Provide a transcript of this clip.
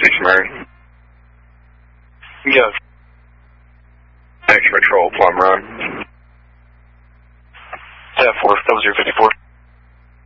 Station Mary. Yes. Action Patrol, Plum Run. Yeah, 4, 0054.